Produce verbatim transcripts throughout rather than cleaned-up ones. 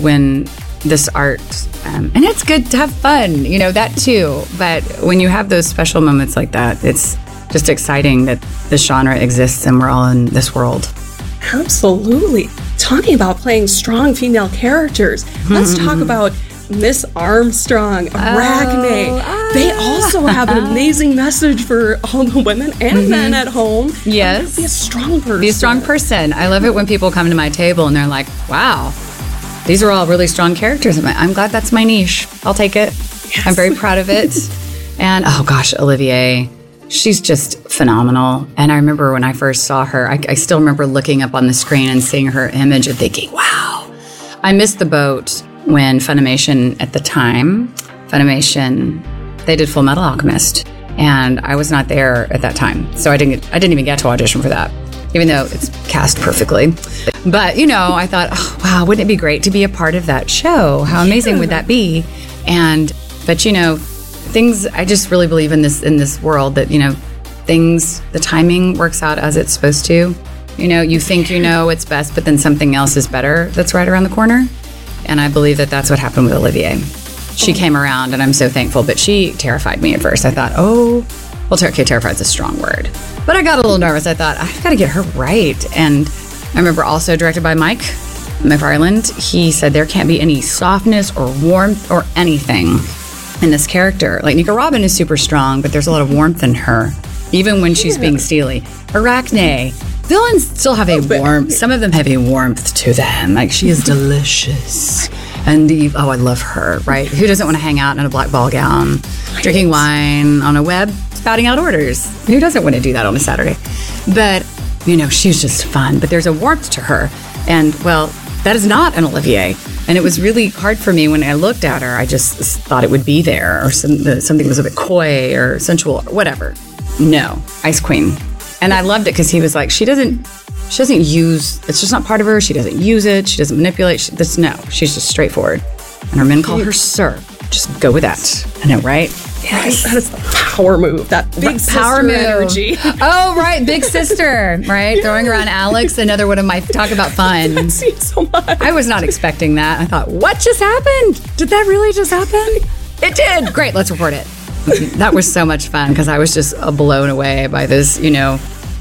when this art, um, and it's good to have fun, you know, that too. But when you have those special moments like that, it's just exciting that this genre exists and we're all in this world. Absolutely. Talking about playing strong female characters, let's talk about Miss Armstrong, Arachne. Oh, ah. They also have an amazing message for all the women and mm-hmm. men at home. Yes. Be a strong person. Be a strong person. I love it when people come to my table and they're like, wow, these are all really strong characters. I'm glad that's my niche. I'll take it. Yes. I'm very proud of it. And oh gosh, Olivier, she's just phenomenal. And I remember when I first saw her, I, I still remember looking up on the screen and seeing her image and thinking, wow. I missed the boat when Funimation at the time, Funimation, they did Full Metal Alchemist. And I was not there at that time. So I didn't I didn't even get to audition for that, even though it's cast perfectly. But, you know, I thought, oh, wow, wouldn't it be great to be a part of that show? How amazing yeah. would that be? And, but, you know, things, I just really believe in this in this world that, you know, things, the timing works out as it's supposed to. You know, you think you know it's best, but then something else is better that's right around the corner. And I believe that that's what happened with Olivier. She oh. came around, and I'm so thankful, but she terrified me at first. I thought, oh, well, ter- okay, terrified is a strong word. But I got a little nervous. I thought, I've got to get her right. And I remember also directed by Mike McFarland. He said there can't be any softness or warmth or anything in this character. Like, Nico Robin is super strong, but there's a lot of warmth in her, even when she's yeah. being steely. Arachne, villains still have a warmth. Some of them have a warmth to them. Like, she is delicious. And the, oh, I love her, right? Who doesn't want to hang out in a black ball gown, drinking wine on a web, spouting out orders? Who doesn't want to do that on a Saturday? But, you know, she's just fun. But there's a warmth to her. And, well, that is not an Olivier. And it was really hard for me when I looked at her. I just thought it would be there, or some, something was a bit coy or sensual or whatever. No, Ice Queen. And I loved it because he was like, she doesn't, she doesn't use, it's just not part of her. She doesn't use it. She doesn't manipulate. She, this, no, she's just straightforward. And her men call her Sir. Just go with that. I know, right? Yes. That is the power move. That big right, sister power move. energy. Oh, right. Big sister, right? Yeah. Throwing around Alex, another one of my talk about fun. I've seen so much. I was not expecting that. I thought, what just happened? Did that really just happen? It did. Great. Let's report it. That was so much fun because I was just uh, blown away by this, you know,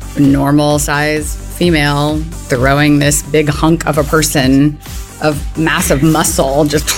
normal size female throwing this big hunk of a person of massive muscle. Just,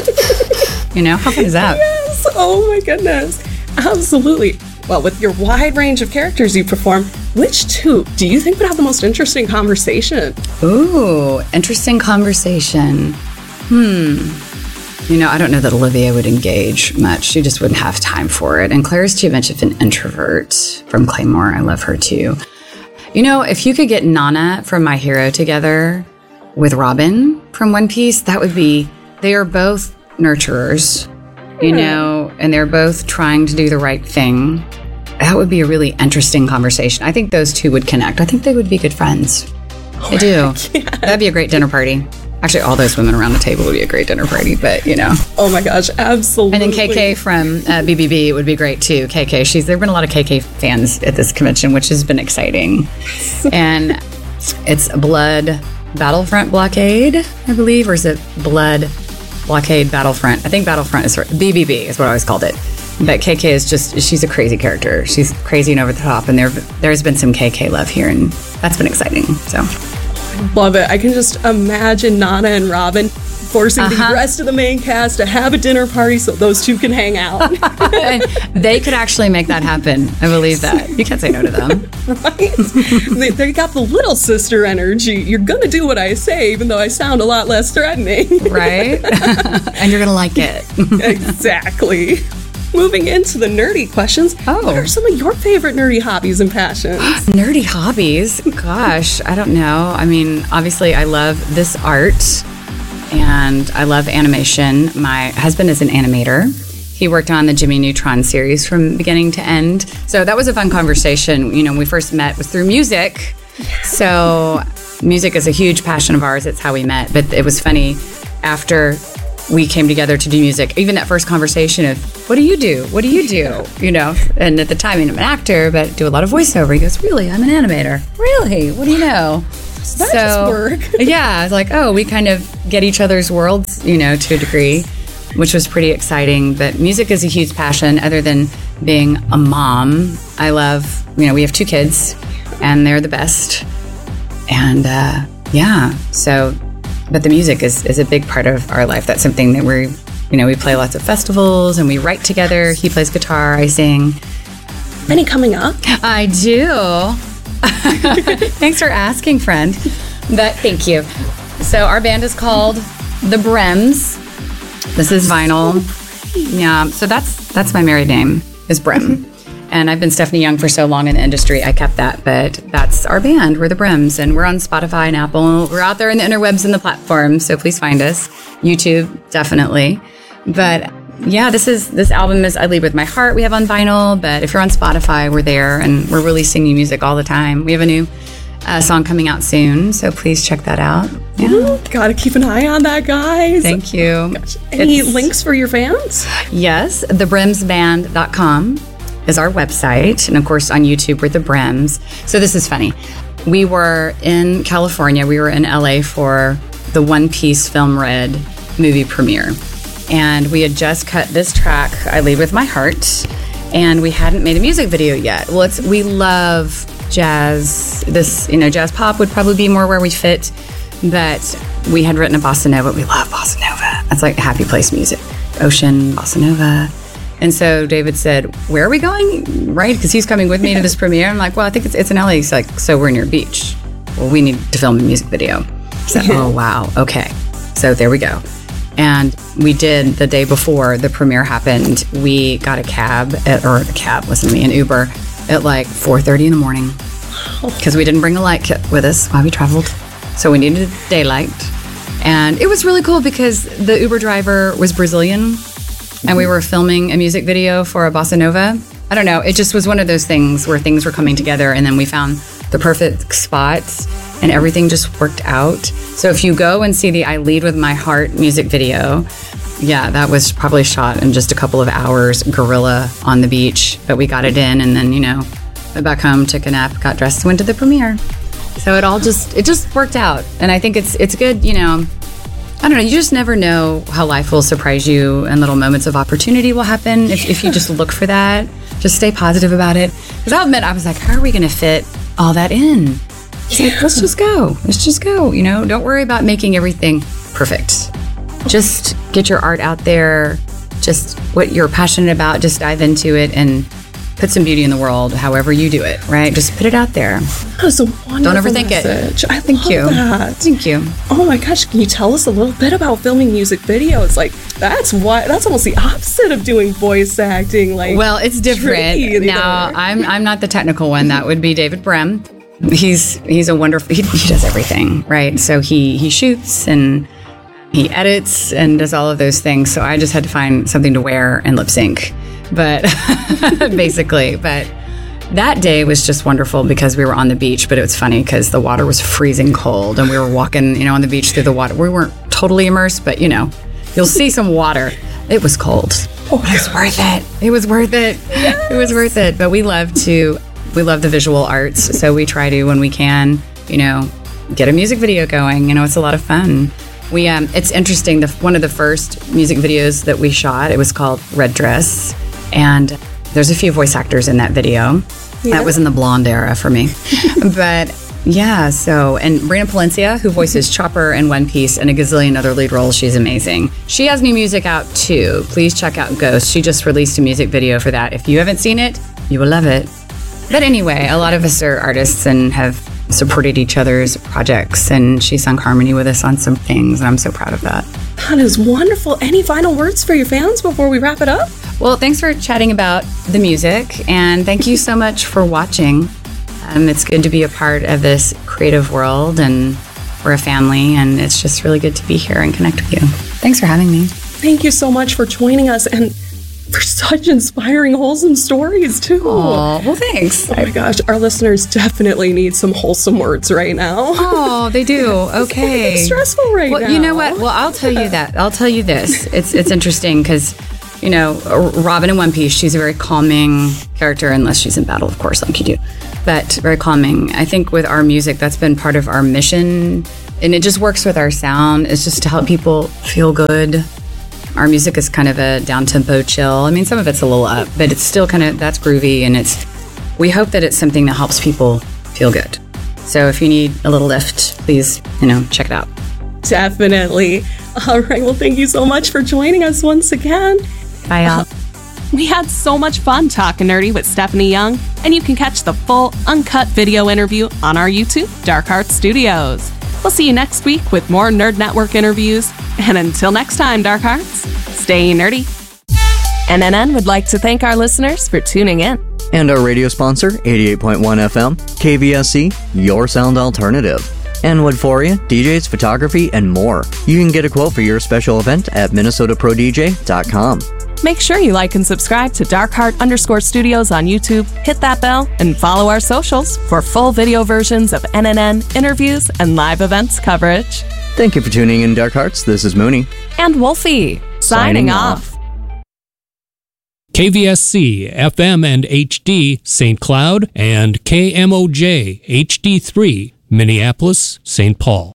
you know, how fun is that? Yes. Oh my goodness. Absolutely. Well, with your wide range of characters you perform, which two do you think would have the most interesting conversation? Ooh, interesting conversation. Hmm. You know, I don't know that Olivia would engage much. She just wouldn't have time for it. And Claire's too much of an introvert from Claymore. I love her too. You know, if you could get Nana from My Hero together with Robin from One Piece, that would be, they are both nurturers, you know, and they're both trying to do the right thing. That would be a really interesting conversation. I think those two would connect. I think they would be good friends. Oh, I do. I That'd be a great dinner party. Actually, all those women around the table would be a great dinner party, but, you know. Oh, my gosh, absolutely. And then K K from uh, B B B would be great, too. K K, she's, there have been a lot of K K fans at this convention, which has been exciting. And it's Blood Battlefront Blockade, I believe, or is it Blood Blockade Battlefront? I think Battlefront is right. B B B is what I always called it. But K K is just, she's a crazy character. She's crazy and over the top, and there, there's been some K K love here, and that's been exciting, so... Love it. I can just imagine Nana and Robin forcing uh-huh. the rest of the main cast to have a dinner party so those two can hang out. They could actually make that happen. I believe that. You can't say no to them. Right? they, they got the little sister energy. You're going to do what I say, even though I sound a lot less threatening. Right? And you're going to like it. Exactly. Moving into the nerdy questions, oh. what are some of your favorite nerdy hobbies and passions? Nerdy hobbies? Gosh, I don't know. I mean, obviously, I love this art, and I love animation. My husband is an animator. He worked on the Jimmy Neutron series from beginning to end. So that was a fun conversation. You know, when we first met was through music. Yeah. So music is a huge passion of ours. It's how we met. But it was funny after... we came together to do music. Even that first conversation of, what do you do? What do you do? You know, and at the time, I'm an actor, but do a lot of voiceover. He goes, really? I'm an animator. Really? What do you know? That so, just work. Yeah, it's like, oh, we kind of get each other's worlds, you know, to a degree, which was pretty exciting. But music is a huge passion. Other than being a mom, I love, you know, we have two kids, and they're the best. And uh, yeah, so, but the music is, is a big part of our life. That's something that we're, you know, we play lots of festivals and we write together. He plays guitar, I sing. Any coming up? I do. Thanks for asking, friend. But thank you. So our band is called The Brems. This is vinyl. Yeah, so that's that's my married name, is Brem. And I've been Stephanie Young for so long in the industry, I kept that. But that's our band. We're The Brems. And we're on Spotify and Apple. We're out there in the interwebs and the platforms, so please find us. YouTube, definitely. But yeah, this is this album is I Lead With My Heart. We have on vinyl, but if you're on Spotify, we're there. And we're releasing new music all the time. We have a new uh, song coming out soon, so please check that out. Yeah. Ooh, gotta keep an eye on that, guys. Thank you. Gosh. Any It's- links for your fans? Yes, the brems band dot com is our website. And of course, on YouTube, we're The Brems. So this is funny. We were in California. We were in L A for the One Piece Film Red movie premiere. And we had just cut this track, I Lead With My Heart, and we hadn't made a music video yet. Well, it's, we love jazz. This, you know, jazz pop would probably be more where we fit, but we had written a bossa nova. We love bossa nova. That's like happy place music. Ocean, bossa nova. And so David said, where are we going? Right? Because he's coming with me to this premiere. I'm like, well, I think it's, it's in L A. He's like, so we're near a beach. Well, we need to film a music video. So, oh, wow. Okay. So there we go. And we did the day before the premiere happened. We got a cab, at, or a cab, listen to me, an Uber at like four thirty in the morning because we didn't bring a light kit with us while we traveled. So we needed daylight. And it was really cool because the Uber driver was Brazilian and we were filming a music video for a bossa nova. I don't know. It just was one of those things where things were coming together and then we found the perfect spots and everything just worked out. So if you go and see the I Lead With My Heart music video, yeah, that was probably shot in just a couple of hours, guerrilla on the beach. But we got it in and then, you know, went back home, took a nap, got dressed, went to the premiere. So it all just, it just worked out. And I think it's it's good, you know, I don't know, you just never know how life will surprise you and little moments of opportunity will happen if, if you just look for that. Just stay positive about it. Because I'll admit, I was like, how are we going to fit all that in? It's like, let's just go. Let's just go. You know, don't worry about making everything perfect. Just get your art out there. Just what you're passionate about, just dive into it and put some beauty in the world, however you do it, right? Just put it out there. That was a wonderful Don't overthink message. it. I Thank love you. that. Thank you. Oh my gosh, can you tell us a little bit about filming music videos? Like, that's what, that's almost the opposite of doing voice acting. Like, Well, it's different. tricky Now, either. I'm I'm not the technical one. That would be David Brem. He's he's a wonderful. He, he does everything, right? So he he shoots and he edits and does all of those things. So I just had to find something to wear and lip sync, but basically, but. That day was just wonderful because we were on the beach, but it was funny because the water was freezing cold and we were walking, you know, on the beach through the water. We weren't totally immersed, but you know, you'll see some water. It was cold. Oh, It was worth it. It was worth it. Yes. It was worth it. But we love to, we love the visual arts. So we try to, when we can, you know, get a music video going. You know, it's a lot of fun. We, um, it's interesting. The, one of the first music videos that we shot, it was called Red Dress. And there's a few voice actors in that video. Yeah. That was in the blonde era for me. But yeah, so, and Brina Palencia, who voices Chopper in One Piece and a gazillion other lead roles, she's amazing. She has new music out too. Please check out Ghost. She just released a music video for that. If you haven't seen it, you will love it. But anyway, a lot of us are artists and have supported each other's projects, and she sung harmony with us on some things, and I'm so proud of that. That is wonderful. Any final words for your fans before we wrap it up? Well, thanks for chatting about the music, and thank you so much for watching. Um, it's good to be a part of this creative world, and we're a family, and it's just really good to be here and connect with you. Thanks for having me. Thank you so much for joining us and for such inspiring, wholesome stories, too. Oh, well, thanks. Oh my gosh, our listeners definitely need some wholesome words right now. Oh, they do. Okay. It's stressful right well, now. You know what? Well, I'll tell you that. I'll tell you this. It's it's interesting because, you know, Robin in One Piece, she's a very calming character, unless she's in battle, of course, like you do. but very calming. I think with our music, that's been part of our mission, and it just works with our sound. It's just to help people feel good. Our music is kind of a down-tempo chill. I mean, some of it's a little up, but it's still kind of, that's groovy, and it's, we hope that it's something that helps people feel good. So if you need a little lift, please, you know, check it out. Definitely. All right. Well, thank you so much for joining us once again. Bye, y'all. Uh, we had so much fun talking nerdy with Stephanie Young, and you can catch the full uncut video interview on our YouTube, Dark Heart Studios. We'll see you next week with more Nerd Network interviews. And until next time, Dark Hearts, stay nerdy. N N N would like to thank our listeners for tuning in. And our radio sponsor, eighty-eight point one F M, K V S C, your sound alternative. And Woodforia, D Js, photography, and more. You can get a quote for your special event at minnesota pro d j dot com. Make sure you like and subscribe to Darkheart underscore Studios on YouTube, hit that bell, and follow our socials for full video versions of N N N, interviews, and live events coverage. Thank you for tuning in, Dark Hearts. This is Mooney. And Wolfie, signing, signing off. off. K V S C, F M and H D, Saint Cloud, and K M O J, H D three, Minneapolis, Saint Paul.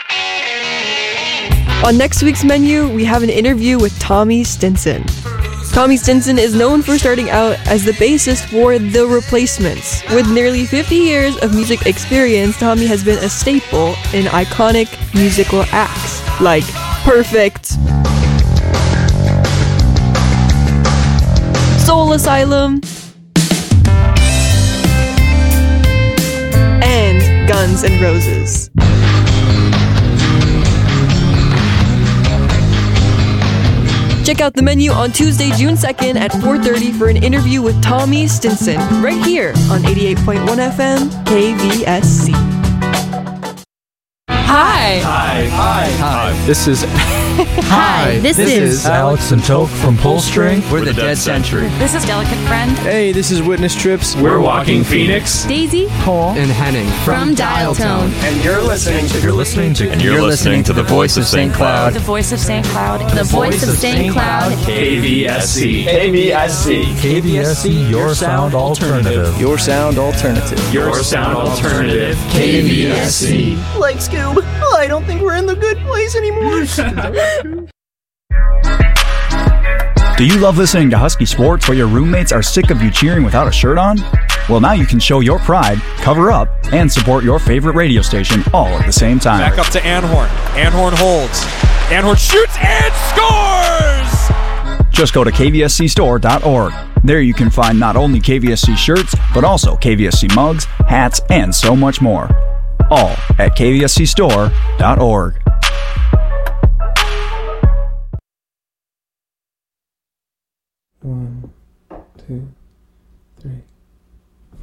On next week's menu, we have an interview with Tommy Stinson. Tommy Stinson is known for starting out as the bassist for The Replacements. With nearly fifty years of music experience, Tommy has been a staple in iconic musical acts like Perfect, Soul Asylum, and Guns N' Roses. Check out the menu on Tuesday, June second at four thirty for an interview with Tommy Stinson, right here on eighty-eight point one F M K V S C. Hi. Hi. Hi. Hi. This is... Hi, this, this is, is Alex and Toke from Pullstring. We're the Dead Century. This is Delicate Friend. Hey, this is Witness Trips. We're Walking Phoenix. Daisy, Paul, and Henning from, from Dial Tone. And you're listening to You're listening to And you're listening to the voice of Saint Cloud. The voice of Saint Cloud. The voice of Saint Cloud. K V S C. K V S C. K V S C, your sound alternative. Your sound alternative. Your sound alternative. K V S C. Like Scoob, I don't think we're in the good place anymore. Do you love listening to Husky Sports where your roommates are sick of you cheering without a shirt on? Well, now you can show your pride, cover up, and support your favorite radio station all at the same time. Back up to Anhorn. Anhorn holds. Anhorn shoots and scores! Just go to K V S C store dot org. There you can find not only K V S C shirts, but also K V S C mugs, hats, and so much more. All at K V S C store dot org. One, two, three.